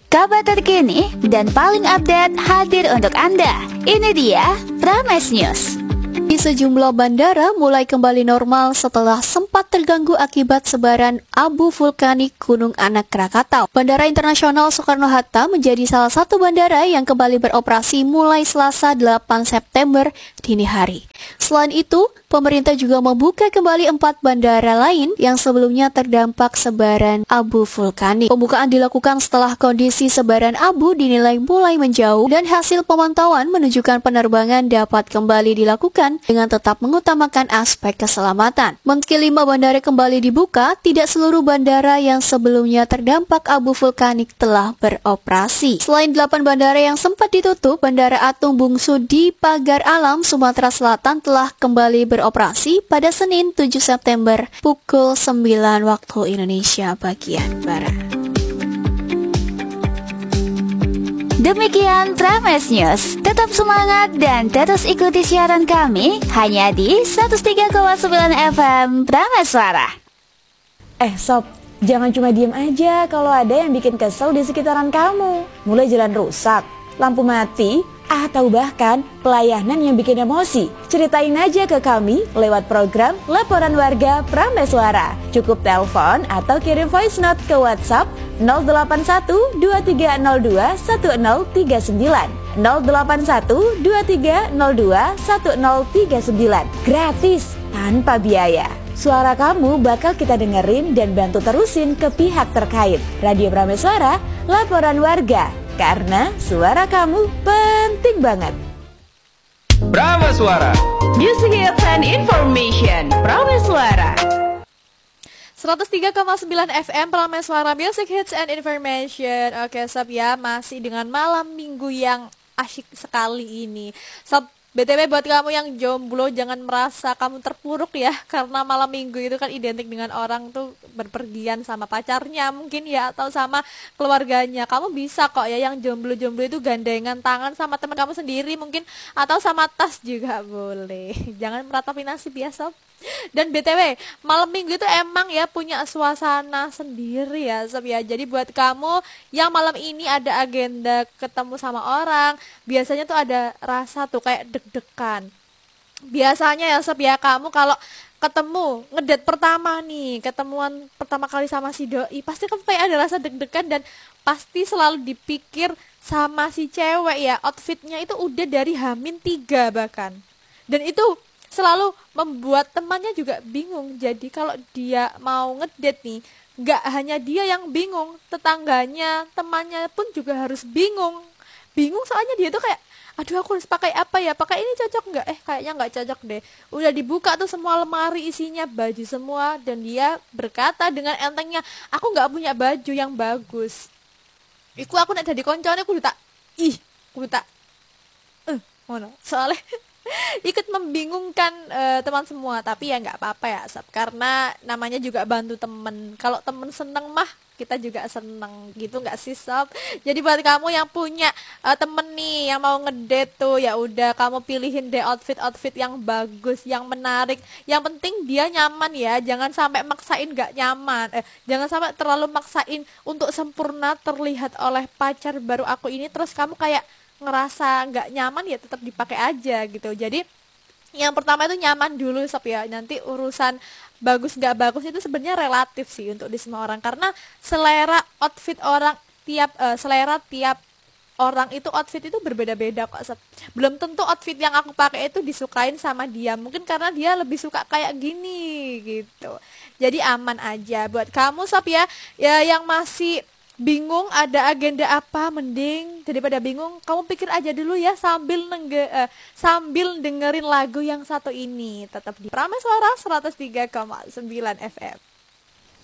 Kabar terkini dan paling update hadir untuk Anda. Ini dia Prames News. Di sejumlah bandara mulai kembali normal setelah sempat terganggu akibat sebaran abu vulkanik Gunung Anak Krakatau. Bandara Internasional Soekarno-Hatta menjadi salah satu bandara yang kembali beroperasi mulai Selasa 8 September dini hari. Selain itu, pemerintah juga membuka kembali 4 bandara lain yang sebelumnya terdampak sebaran abu vulkanik. Pembukaan dilakukan setelah kondisi sebaran abu dinilai mulai menjauh dan hasil pemantauan menunjukkan penerbangan dapat kembali dilakukan dengan tetap mengutamakan aspek keselamatan. Meski 5 bandara kembali dibuka, tidak seluruh bandara yang sebelumnya terdampak abu vulkanik telah beroperasi. Selain 8 bandara yang sempat ditutup, Bandara Atung Bungsu di Pagar Alam, Sumatera Selatan telah kembali beroperasi pada Senin 7 September pukul 9 waktu Indonesia bagian Barat. Demikian Prames News. Tetap semangat dan terus ikuti siaran kami hanya di 103,9 FM Prames Suara. Sob, jangan cuma diem aja kalau ada yang bikin kesel di sekitaran kamu. Mulai jalan rusak, lampu mati, atau bahkan pelayanan yang bikin emosi. Ceritain aja ke kami lewat program Laporan Warga Prames Suara. Cukup telepon atau kirim voice note ke WhatsApp 081 2302 1039 081 2302 1039. Gratis, tanpa biaya. Suara kamu bakal kita dengerin dan bantu terusin ke pihak terkait. Radio Prames Suara, Laporan Warga. Karena suara kamu penting banget. Prames Suara, Music Hits and Information. Prames Suara 103,9 FM Prames Suara, Music Hits and Information. Oke sob ya, masih dengan malam minggu yang asyik sekali ini. Sob, BTW buat kamu yang jomblo jangan merasa kamu terpuruk ya, karena malam minggu itu kan identik dengan orang tuh berpergian sama pacarnya mungkin ya, atau sama keluarganya. Kamu bisa kok ya yang jomblo-jomblo itu gandengan tangan sama teman kamu sendiri mungkin, atau sama tas juga boleh. Jangan meratapi nasib ya sob. Dan BTW malam minggu itu emang ya punya suasana sendiri ya sob ya. Jadi buat kamu yang malam ini ada agenda ketemu sama orang, biasanya tuh ada rasa tuh kayak deg-degan. Biasanya ya sob ya, kamu kalau ketemu ngedate pertama nih, ketemuan pertama kali sama si doi, pasti kamu kayak ada rasa deg-degan dan pasti selalu dipikir sama si cewek ya, outfitnya itu udah dari H-3 bahkan. Dan itu selalu membuat temannya juga bingung. Jadi kalau dia mau ngedate nih, gak hanya dia yang bingung, tetangganya, temannya pun juga harus bingung. Bingung soalnya dia tuh kayak, aduh aku harus pakai apa ya, pakai ini cocok nggak? Kayaknya nggak cocok deh. Udah dibuka tuh semua lemari isinya baju semua, dan dia berkata dengan entengnya, aku nggak punya baju yang bagus. Aku nak jadi koncone, aku tak mana soalnya ikut membingungkan teman semua. Tapi ya nggak apa-apa ya sob, karena namanya juga bantu temen. Kalau temen seneng mah kita juga seneng gitu, nggak sih sob? Jadi buat kamu yang punya temen nih yang mau ngedate tuh, ya udah kamu pilihin deh outfit yang bagus, yang menarik. Yang penting dia nyaman ya, jangan sampai maksain nggak nyaman. Jangan sampai terlalu maksain untuk sempurna terlihat oleh pacar baru aku ini, terus kamu kayak ngerasa nggak nyaman, ya tetap dipakai aja gitu. Jadi yang pertama itu nyaman dulu sob ya. Nanti urusan bagus nggak bagus itu sebenarnya relatif sih untuk di semua orang, karena selera tiap orang itu outfit itu berbeda-beda kok sob. Belum tentu outfit yang aku pakai itu disukain sama dia, mungkin karena dia lebih suka kayak gini gitu. Jadi aman aja buat kamu sob ya yang masih bingung ada agenda apa, mending daripada bingung kamu pikir aja dulu ya sambil dengerin lagu yang satu ini. Tetap di Prames Suara 103,9 FM.